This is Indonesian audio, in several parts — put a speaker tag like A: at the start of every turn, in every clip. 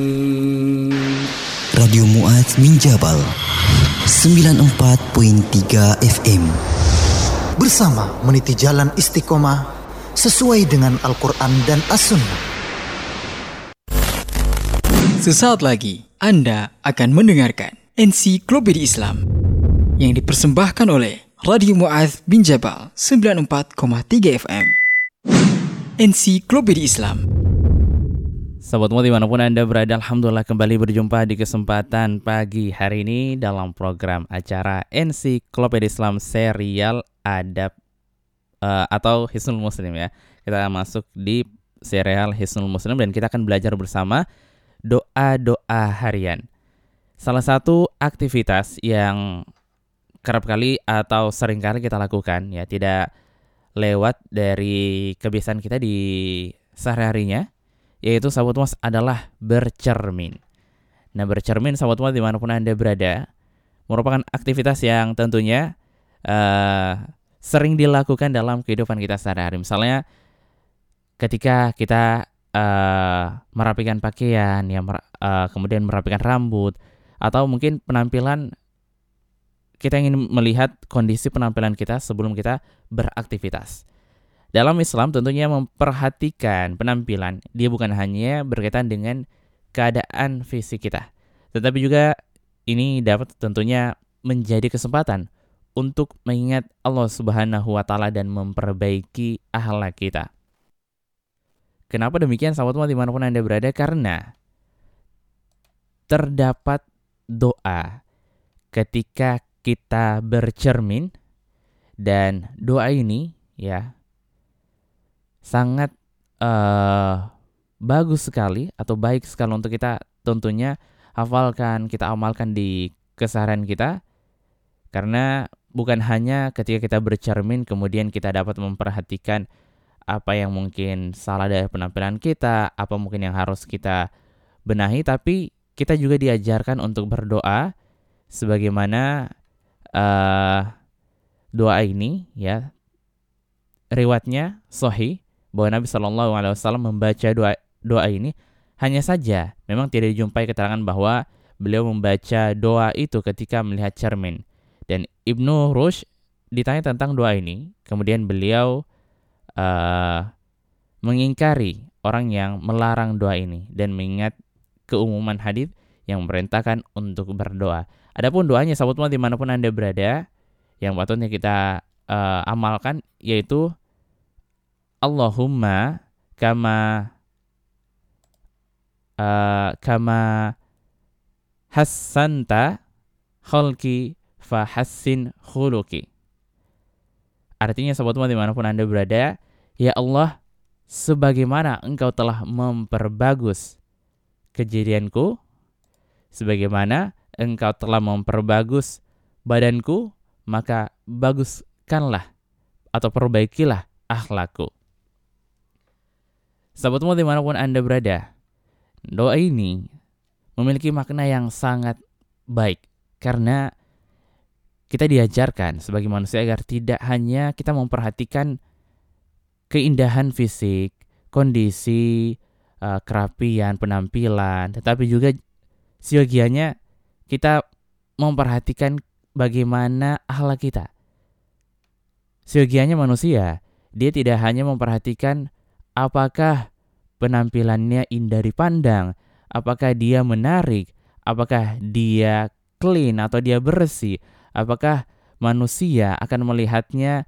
A: Radio Mu'adz min Jabal 94.3 FM.
B: Bersama meniti jalan istiqomah sesuai dengan Al-Quran dan As-Sunnah.
C: Sesaat lagi Anda akan mendengarkan Ensiklopedia Islam yang dipersembahkan oleh Radio Mu'adz bin Jabal 94.3 FM. Ensiklopedia Islam.
D: Sahabat Mu'adz dimanapun Anda berada, alhamdulillah kembali berjumpa di kesempatan pagi hari ini dalam program acara Ensiklopedia Islam serial adab atau Hisnul Muslim ya. Kita masuk di serial Hisnul Muslim dan kita akan belajar bersama doa-doa harian. Salah satu aktivitas yang kerap kali atau sering kali kita lakukan ya, tidak lewat dari kebiasaan kita di sehari-harinya, yaitu sahabat Mu'adz adalah bercermin. Nah, bercermin sahabat Mu'adz dimanapun Anda berada merupakan aktivitas yang tentunya sering dilakukan dalam kehidupan kita sehari-hari. Misalnya ketika kita merapikan pakaian, ya, kemudian merapikan rambut, atau mungkin penampilan, kita ingin melihat kondisi penampilan kita sebelum kita beraktivitas. Dalam Islam tentunya memperhatikan penampilan, dia bukan hanya berkaitan dengan keadaan fisik kita, tetapi juga ini dapat tentunya menjadi kesempatan untuk mengingat Allah Subhanahu wa Ta'ala dan memperbaiki akhlak kita. Kenapa demikian sahabat Mu'adz dimanapun Anda berada? Karena terdapat doa ketika kita bercermin, dan doa ini ya sangat bagus sekali atau baik sekali untuk kita tentunya hafalkan, kita amalkan di keseharian kita. Karena bukan hanya ketika kita bercermin kemudian kita dapat memperhatikan apa yang mungkin salah dari penampilan kita, apa mungkin yang harus kita benahi, tapi kita juga diajarkan untuk berdoa sebagaimana doa ini ya, riwayatnya sahih bahwa Nabi SAW membaca doa ini. Hanya saja memang tidak dijumpai keterangan bahwa beliau membaca doa itu ketika melihat cermin. Dan Ibnu Rushd ditanya tentang doa ini, kemudian beliau mengingkari orang yang melarang doa ini dan mengingat keumuman hadis yang memerintahkan untuk berdoa. Adapun doanya sahabat Mu'adz dimanapun Anda berada, yang patutnya kita amalkan yaitu Allahumma kama hassanta khalqi fahassin khuluqi. Artinya sahabat Mu'adz dimanapun Anda berada, ya Allah, sebagaimana Engkau telah memperbagus kejadianku, sebagaimana Engkau telah memperbagus badanku, maka baguskanlah atau perbaikilah akhlakku. Sahabat Mu'adz dimanapun Anda berada, doa ini memiliki makna yang sangat baik karena kita diajarkan sebagai manusia agar tidak hanya kita memperhatikan keindahan fisik, kondisi, kerapian, penampilan, tetapi juga seyogianya kita memperhatikan bagaimana akhlak kita. Seyogianya manusia, dia tidak hanya memperhatikan apakah penampilannya indah dipandang, apakah dia menarik, apakah dia clean atau dia bersih, apakah manusia akan melihatnya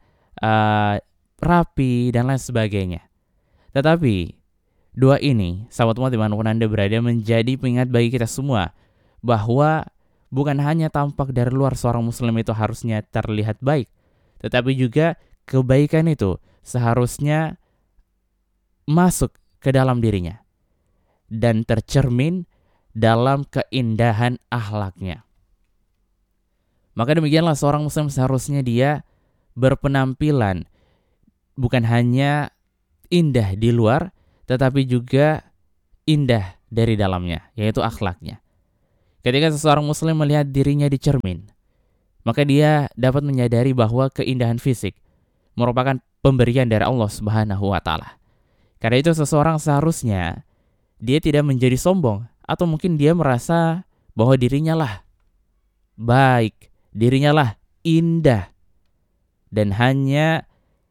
D: rapi dan lain sebagainya. Tetapi doa ini, sahabat Mu'adz dimanapun Anda berada, menjadi pengingat bagi kita semua bahwa bukan hanya tampak dari luar seorang muslim itu harusnya terlihat baik, tetapi juga kebaikan itu seharusnya masuk ke dalam dirinya dan tercermin dalam keindahan akhlaknya. Maka demikianlah seorang muslim seharusnya dia berpenampilan bukan hanya indah di luar, tetapi juga indah dari dalamnya, yaitu akhlaknya. Ketika seseorang muslim melihat dirinya di cermin, maka dia dapat menyadari bahwa keindahan fisik merupakan pemberian dari Allah Subhanahu wa Ta'ala. Karena itu seseorang seharusnya dia tidak menjadi sombong atau mungkin dia merasa bahwa dirinya lah baik, dirinya lah indah, dan hanya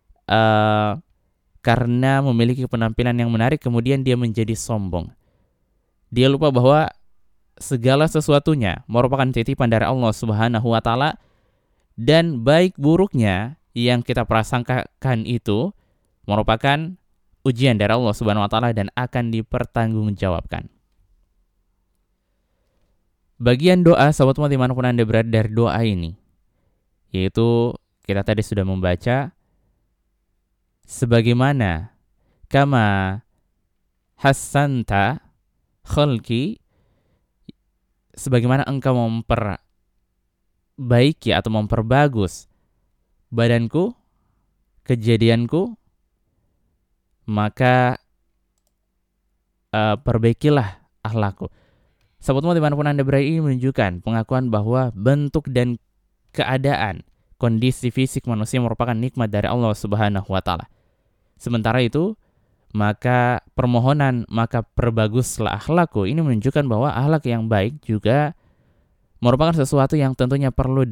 D: karena memiliki penampilan yang menarik kemudian dia menjadi sombong. Dia lupa bahwa segala sesuatunya merupakan titipan dari Allah Subhanahu wa taala, dan baik buruknya yang kita prasangkakan itu merupakan ujian dari Allah Subhanahu wa taala dan akan dipertanggungjawabkan. Bagian doa sahabat umat dimanapun Anda berada dari doa ini, yaitu kita tadi sudah membaca sebagaimana kama hassanta khalqi, sebagaimana engkau memperbaiki atau memperbagus badanku, kejadianku, maka perbaikilah akhlakku. Sahabat umat dimanapun Anda berada, ini menunjukkan pengakuan bahwa bentuk dan keadaan, kondisi fisik manusia merupakan nikmat dari Allah Subhanahu wa taala. Sementara itu, maka permohonan, maka perbaguslah akhlakku, ini menunjukkan bahwa akhlak yang baik juga merupakan sesuatu yang tentunya perlu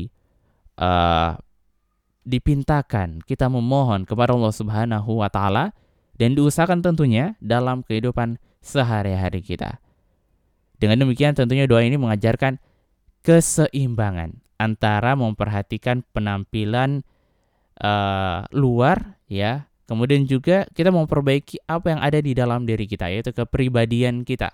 D: dipintakan. Kita memohon kepada Allah Subhanahu wa taala dan diusahakan tentunya dalam kehidupan sehari-hari kita. Dengan demikian tentunya doa ini mengajarkan keseimbangan antara memperhatikan penampilan luar, ya, kemudian juga kita memperbaiki apa yang ada di dalam diri kita, yaitu kepribadian kita.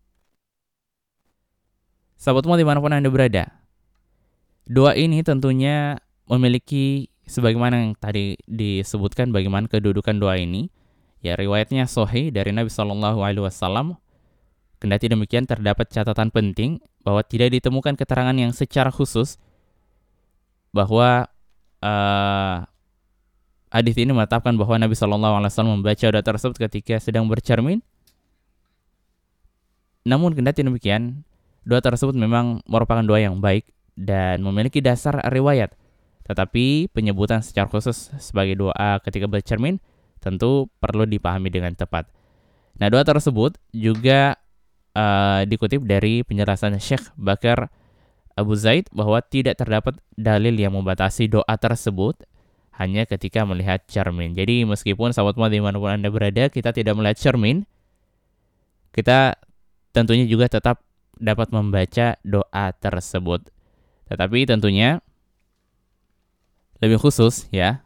D: Sahabat umat dimanapun Anda berada, doa ini tentunya memiliki sebagaimana yang tadi disebutkan bagaimana kedudukan doa ini. Ya, riwayatnya sahih dari Nabi SAW. Kendati demikian terdapat catatan penting bahwa tidak ditemukan keterangan yang secara khusus bahwa hadis ini menetapkan bahwa Nabi SAW membaca doa tersebut ketika sedang bercermin. Namun kendati demikian, doa tersebut memang merupakan doa yang baik dan memiliki dasar riwayat. Tetapi penyebutan secara khusus sebagai doa ketika bercermin tentu perlu dipahami dengan tepat. Nah, doa tersebut juga dikutip dari penjelasan Syekh Bakar Abu Zaid bahwa tidak terdapat dalil yang membatasi doa tersebut hanya ketika melihat cermin. Jadi meskipun sahabat umat dimanapun Anda berada, kita tidak melihat cermin, kita tentunya juga tetap dapat membaca doa tersebut. Tetapi tentunya lebih khusus, ya,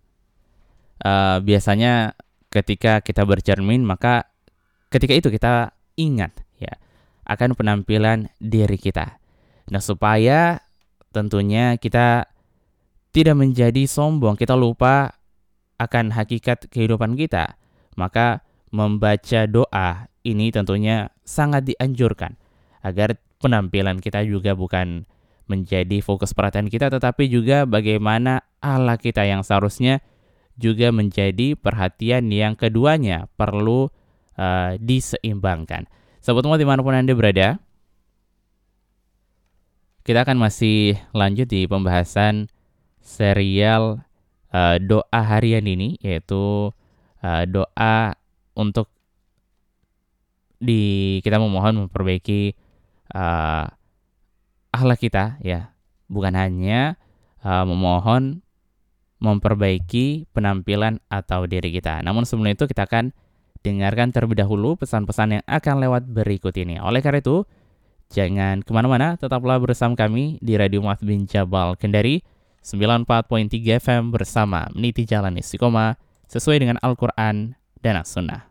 D: biasanya ketika kita bercermin, maka ketika itu kita ingat, ya, akan penampilan diri kita. Nah, supaya tentunya kita tidak menjadi sombong, kita lupa akan hakikat kehidupan kita, maka membaca doa ini tentunya sangat dianjurkan agar penampilan kita juga bukan menjadi fokus perhatian kita, tetapi juga bagaimana akhlak kita yang seharusnya juga menjadi perhatian yang keduanya perlu diseimbangkan. Sahabat umat dimanapun Anda berada, kita akan masih lanjut di pembahasan serial doa harian ini, yaitu doa untuk kita memohon memperbaiki akhlak kita, ya, bukan hanya memohon memperbaiki penampilan atau diri kita. Namun sebelum itu kita akan dengarkan terlebih dahulu pesan-pesan yang akan lewat berikut ini. Oleh karena itu, jangan kemana-mana, tetaplah bersama kami di Radio Mu'adz bin Jabal Kendari 94.3 FM bersama meniti jalan istiqomah sesuai dengan Al-Quran dan As-Sunnah.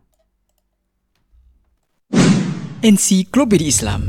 C: Ensiklopedia Islam.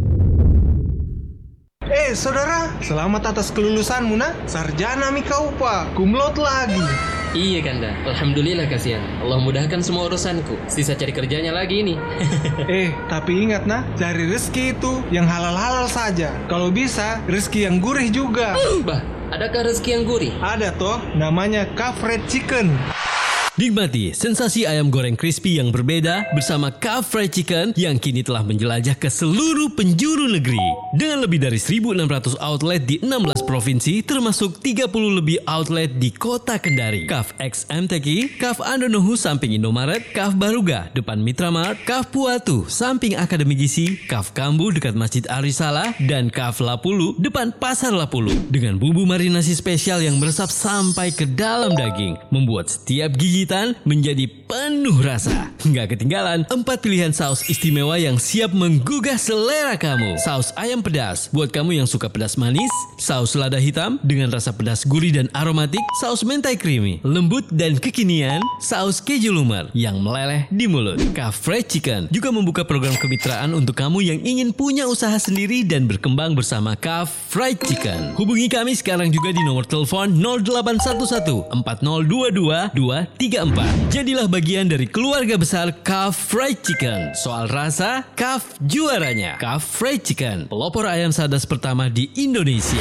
E: Saudara, selamat atas kelulusanmu, nak. Sarjana mi kau, Pak. Kumlot lagi.
F: Iya, Kanda. Alhamdulillah, kasihan. Allah mudahkan semua urusanku. Sisa cari kerjanya lagi ini.
E: Tapi ingat, nak, cari rezeki itu yang halal-halal saja. Kalau bisa, rezeki yang gurih juga.
F: Bah, adakah rezeki yang gurih?
E: Ada toh, namanya kafret chicken.
G: Nikmati sensasi ayam goreng crispy yang berbeda bersama Kaf Fried Chicken yang kini telah menjelajah ke seluruh penjuru negeri. Dengan lebih dari 1.600 outlet di 16 provinsi termasuk 30 lebih outlet di kota Kendari. Kaf X MTQ, Kaf Andonohu samping Indomaret, Kaf Baruga depan Mitramart, Kaf Puatu samping Akademi Gizi, Kaf Kambu dekat Masjid Arisala, dan Kaf Lapulu depan Pasar Lapulu. Dengan bumbu marinasi spesial yang meresap sampai ke dalam daging, membuat setiap gigi menjadi penuh rasa. Nggak ketinggalan 4 pilihan saus istimewa yang siap menggugah selera kamu. Saus ayam pedas buat kamu yang suka pedas manis, saus lada hitam dengan rasa pedas gurih dan aromatik, saus mentai creamy, lembut dan kekinian, saus keju lumer yang meleleh di mulut. Kaf Fried Chicken juga membuka program kemitraan untuk kamu yang ingin punya usaha sendiri dan berkembang bersama Kaf Fried Chicken. Hubungi kami sekarang juga di nomor telepon 0811 4022 234. Jadilah bagian dari keluarga besar Kaf Fried Chicken. Soal rasa, Kaf juaranya. Kaf Fried Chicken, pelopor ayam sadas pertama di Indonesia.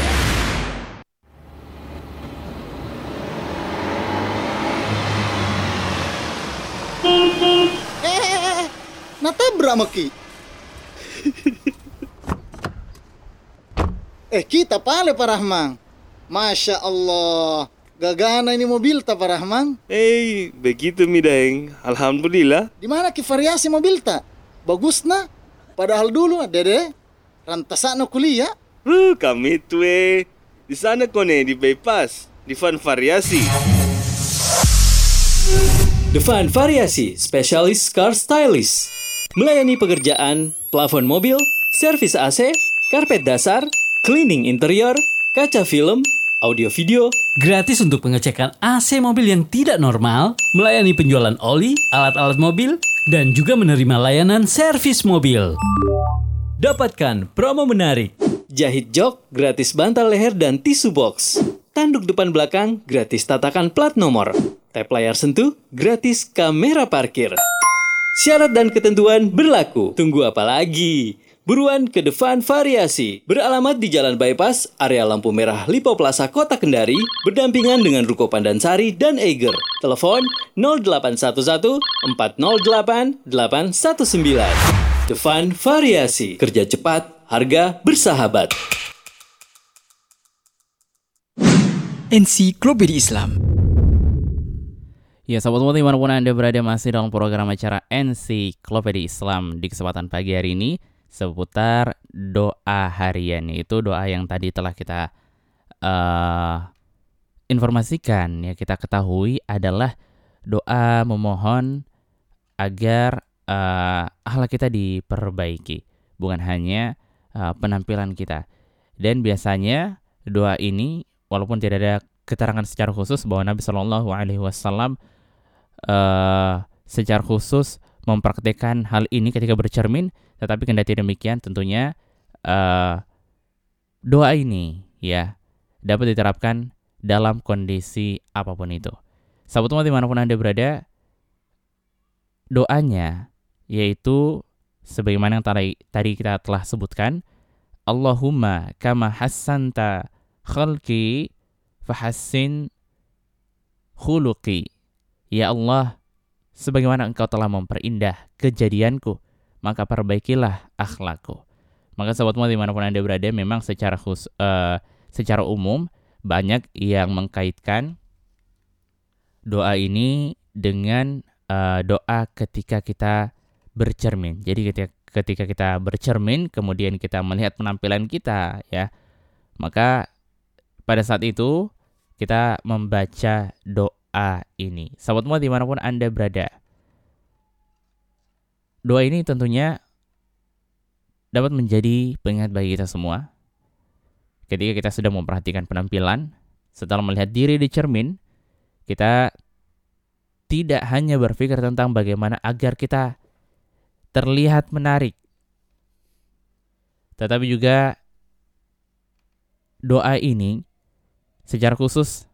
B: Natabrak maki. Kita pale Pak Rahman. Masya Allah. Gagana ini mobil tak Pak Rahman?
H: Begitu mi Daeng. Alhamdulillah.
B: Di mana ki variasi mobil tak? Bagus na. Padahal dulu Dede rantasana kuliah.
H: Kami itu di sana kone di bypass di Van Variasi.
I: The Van Variasi, spesialis car stylist. Melayani pekerjaan plafon mobil, servis AC, karpet dasar, cleaning interior, kaca film, audio video, gratis untuk pengecekan AC mobil yang tidak normal, melayani penjualan oli, alat-alat mobil, dan juga menerima layanan servis mobil. Dapatkan promo menarik. Jahit jok, gratis bantal leher dan tisu box. Tanduk depan belakang, gratis tatakan plat nomor. Tap layar sentuh, gratis kamera parkir. Syarat dan ketentuan berlaku. Tunggu apa lagi? Buruan ke The Van Variasi. Beralamat di Jalan Bypass, area lampu merah Lipo Plaza, Kota Kendari, berdampingan dengan Ruko Pandansari dan Eiger. Telepon 0811 408 819. The Van Variasi. Kerja cepat, harga bersahabat.
C: Ensiklopedia Islam.
D: Ya, sahabat semua dimanapun Anda berada, masih dalam program acara Ensiklopedia Islam di kesempatan pagi hari ini seputar doa harian, yaitu doa yang tadi telah kita informasikan, ya, kita ketahui adalah doa memohon agar akhlak kita diperbaiki, bukan hanya penampilan kita. Dan biasanya doa ini, walaupun tidak ada keterangan secara khusus bahwa Nabi Shallallahu Alaihi Wasallam secara khusus mempraktikkan hal ini ketika bercermin, tetapi kendati demikian tentunya doa ini ya dapat diterapkan dalam kondisi apapun itu. Sahabat umat dimanapun Anda berada, doanya yaitu sebagaimana yang tadi kita telah sebutkan, Allahumma kama hassanta khalqi fahassin khuluqi. Ya Allah, sebagaimana Engkau telah memperindah kejadianku, maka perbaikilah akhlakku. Maka sahabat semua dimanapun Anda berada, memang secara umum banyak yang mengkaitkan doa ini dengan doa ketika kita bercermin. Jadi ketika kita bercermin, kemudian kita melihat penampilan kita, ya, maka pada saat itu kita membaca doa ini. Sahabat semua dimanapun Anda berada, doa ini tentunya dapat menjadi pengingat bagi kita semua. Ketika kita sudah memperhatikan penampilan, setelah melihat diri di cermin, kita tidak hanya berpikir tentang bagaimana agar kita terlihat menarik, tetapi juga doa ini secara khusus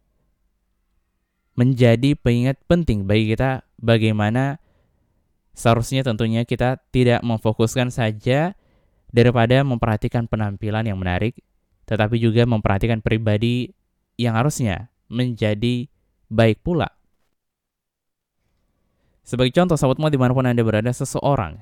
D: menjadi pengingat penting bagi kita bagaimana seharusnya tentunya kita tidak memfokuskan saja daripada memperhatikan penampilan yang menarik, tetapi juga memperhatikan pribadi yang harusnya menjadi baik pula. Sebagai contoh, sahabat muat dimanapun Anda berada, seseorang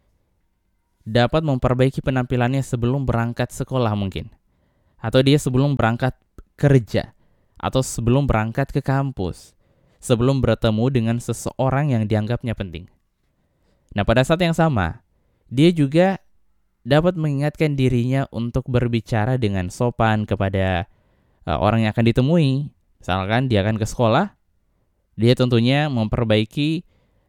D: dapat memperbaiki penampilannya sebelum berangkat sekolah mungkin. Atau dia sebelum berangkat kerja. Atau sebelum berangkat ke kampus. Sebelum bertemu dengan seseorang yang dianggapnya penting. Nah, pada saat yang sama, dia juga dapat mengingatkan dirinya untuk berbicara dengan sopan kepada orang yang akan ditemui. Misalkan dia akan ke sekolah, dia tentunya memperbaiki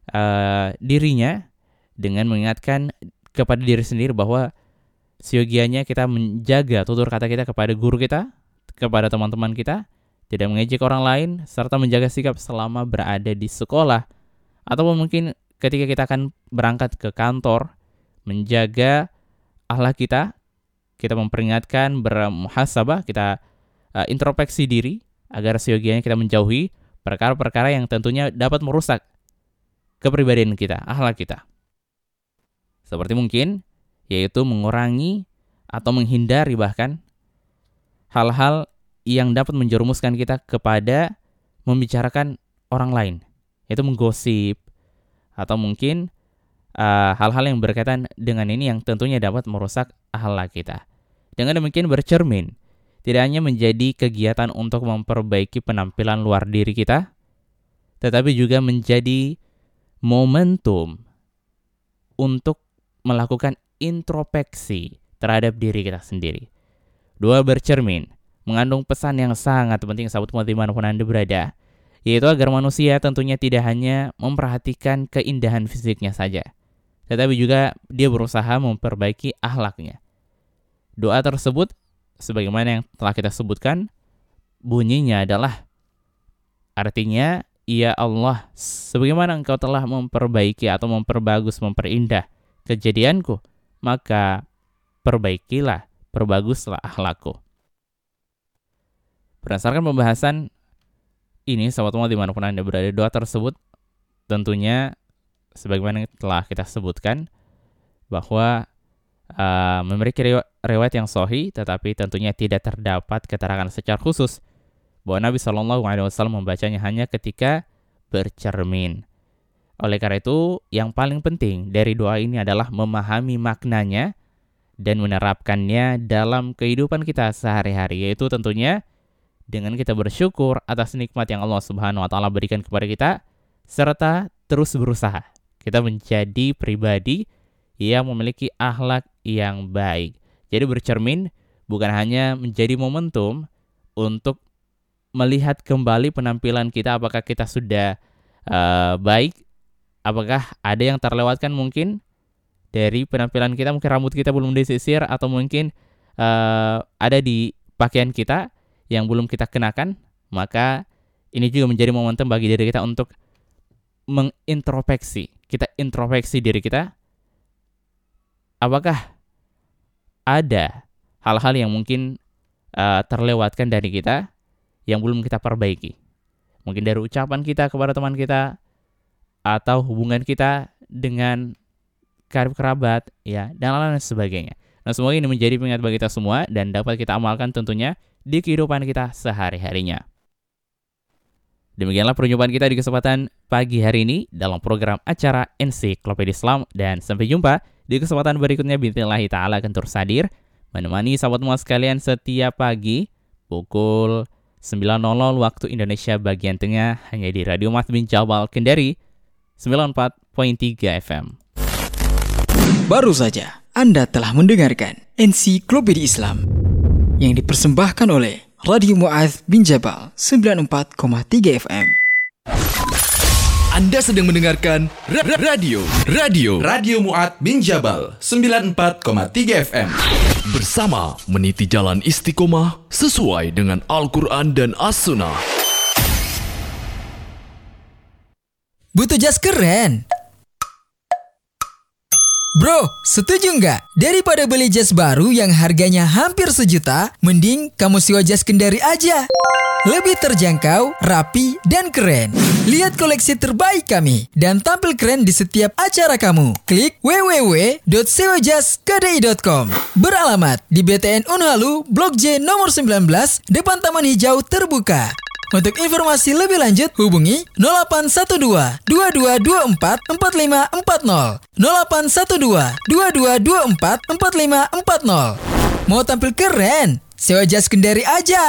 D: dirinya dengan mengingatkan kepada diri sendiri bahwa siogianya kita menjaga tutur kata kita kepada guru kita, kepada teman-teman kita, tidak mengejek orang lain, serta menjaga sikap selama berada di sekolah. Atau mungkin ketika kita akan berangkat ke kantor, menjaga akhlak kita memperingatkan, bermuhasabah, kita introspeksi diri, agar siogianya kita menjauhi perkara-perkara yang tentunya dapat merusak kepribadian kita, akhlak kita. Seperti mungkin, yaitu mengurangi atau menghindari bahkan hal-hal yang dapat menjerumuskan kita kepada membicarakan orang lain, yaitu menggosip, atau mungkin hal-hal yang berkaitan dengan ini yang tentunya dapat merusak akhlak kita. Dengan demikian bercermin, tidak hanya menjadi kegiatan untuk memperbaiki penampilan luar diri kita, tetapi juga menjadi momentum untuk melakukan introspeksi terhadap diri kita sendiri. Dua, bercermin mengandung pesan yang sangat penting sahabat muat dimanapun Anda berada, yaitu agar manusia tentunya tidak hanya memperhatikan keindahan fisiknya saja, tetapi juga dia berusaha memperbaiki akhlaknya. Doa tersebut, sebagaimana yang telah kita sebutkan, bunyinya adalah, artinya, ya Allah, sebagaimana Engkau telah memperbaiki atau memperbagus, memperindah kejadianku, maka perbaikilah, perbaguslah akhlakku. Berdasarkan pembahasan ini, sahabat muat dimanapun Anda berada, doa tersebut tentunya sebagaimana yang telah kita sebutkan, bahwa memiliki riwayat yang sahih, tetapi tentunya tidak terdapat keterangan secara khusus bahwa Nabi SAW membacanya hanya ketika bercermin. Oleh karena itu, yang paling penting dari doa ini adalah memahami maknanya dan menerapkannya dalam kehidupan kita sehari-hari, yaitu tentunya dengan kita bersyukur atas nikmat yang Allah Subhanahu wa taala berikan kepada kita, serta terus berusaha kita menjadi pribadi yang memiliki akhlak yang baik. Jadi bercermin bukan hanya menjadi momentum untuk melihat kembali penampilan kita, apakah kita sudah baik, apakah ada yang terlewatkan mungkin dari penampilan kita, mungkin rambut kita belum disisir, atau mungkin ada di pakaian kita yang belum kita kenakan, maka ini juga menjadi momentum bagi diri kita untuk mengintrospeksi. Kita introspeksi diri kita, apakah ada hal-hal yang mungkin terlewatkan dari kita yang belum kita perbaiki. Mungkin dari ucapan kita kepada teman kita, atau hubungan kita dengan karib kerabat, ya, dan lain-lain sebagainya. Nah, semoga ini menjadi pengingat bagi kita semua dan dapat kita amalkan tentunya di kehidupan kita sehari-harinya. Demikianlah perjumpaan kita di kesempatan pagi hari ini dalam program acara Ensiklopedia Islam, dan sampai jumpa di kesempatan berikutnya. Bismillahi ta'ala akan terus hadir menemani sahabat muat sekalian setiap pagi pukul 9.00 waktu Indonesia bagian tengah, hanya di Radio Mu'adz bin Jabal Kendari 94.3 FM.
C: Baru saja Anda telah mendengarkan Ensiklopedia Islam yang dipersembahkan oleh Radio Mu'adz bin Jabal 94.3 FM.
J: Anda sedang mendengarkan Radio Mu'adz bin Jabal 94.3 FM. Bersama meniti jalan istiqomah sesuai dengan Al-Quran dan As-Sunnah.
K: Butuh jas keren? Bro, setuju nggak? Daripada beli jas baru yang harganya hampir 1 juta, mending kamu sewa jas Kendari aja. Lebih terjangkau, rapi, dan keren. Lihat koleksi terbaik kami dan tampil keren di setiap acara kamu. Klik www.sewajaskedai.com. Beralamat di BTN Unhalu, Blok J nomor 19, depan Taman Hijau Terbuka. Untuk informasi lebih lanjut, hubungi 0812 2224 4540. 0812 2224 4540. Mau tampil keren? Sewa jas Kendari aja.